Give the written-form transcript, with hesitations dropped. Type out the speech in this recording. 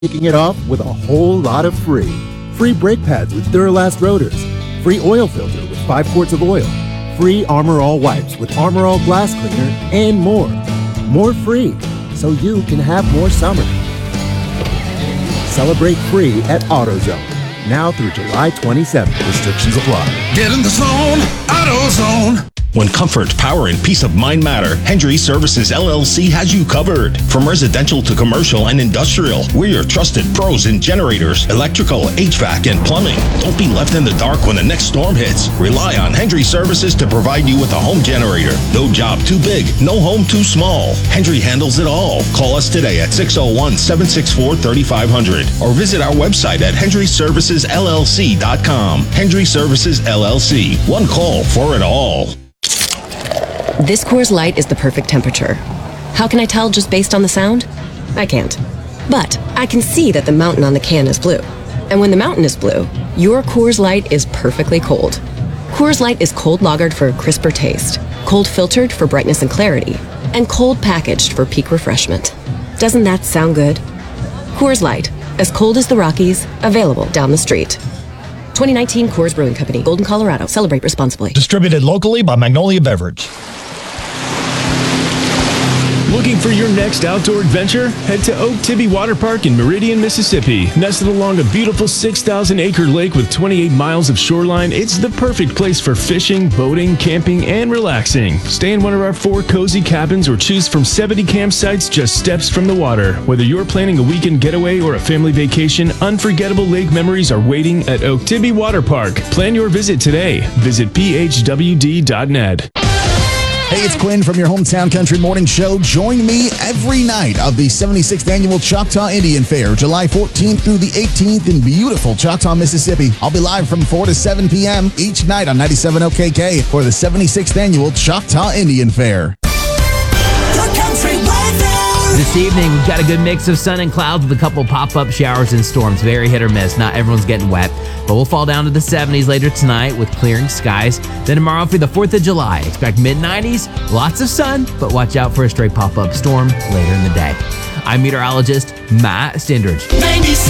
Kicking it off with a whole lot of free. Free brake pads with Duralast rotors. Free oil filter with 5 quarts of oil. Free Armor All wipes with Armor All glass cleaner, and more. More free, so you can have more summer. Celebrate free at AutoZone. Now through July 27th. Restrictions apply. Get in the zone, AutoZone. When comfort, power, and peace of mind matter, Hendry Services LLC has you covered. From residential to commercial and industrial, we're your trusted pros in generators, electrical, HVAC, and plumbing. Don't be left in the dark when the next storm hits. Rely on Hendry Services to provide you with a home generator. No job too big, no home too small. Hendry handles it all. Call us today at 601-764-3500 or visit our website at HendryServicesLLC.com. Hendry Services LLC. One call for it all. This Coors Light is the perfect temperature. How can I tell just based on the sound? I can't. But I can see that the mountain on the can is blue. And when the mountain is blue, your Coors Light is perfectly cold. Coors Light is cold lagered for a crisper taste, cold filtered for brightness and clarity, and cold packaged for peak refreshment. Doesn't that sound good? Coors Light, as cold as the Rockies, available down the street. 2019 Coors Brewing Company, Golden, Colorado. Celebrate responsibly. Distributed locally by Magnolia Beverage. Looking for your next outdoor adventure? Head to Oak Tibby Water Park in Meridian, Mississippi. Nestled along a beautiful 6,000-acre lake with 28 miles of shoreline, it's the perfect place for fishing, boating, camping, and relaxing. Stay in one of our 4 cozy cabins or choose from 70 campsites just steps from the water. Whether you're planning a weekend getaway or a family vacation, unforgettable lake memories are waiting at Oak Tibby Water Park. Plan your visit today. Visit phwd.net. Hey, it's Quinn from your Hometown Country Morning Show. Join me every night of the 76th Annual Choctaw Indian Fair, July 14th through the 18th in beautiful Choctaw, Mississippi. I'll be live from 4 to 7 p.m. each night on 97 OKK for the 76th Annual Choctaw Indian Fair. This evening, we've got a good mix of sun and clouds with a couple pop-up showers and storms. Very hit or miss. Not everyone's getting wet, but we'll fall down to the 70s later tonight with clearing skies. Then tomorrow for the 4th of July, expect mid-90s, lots of sun, but watch out for a stray pop-up storm later in the day. I'm meteorologist Matt Stindridge. 97.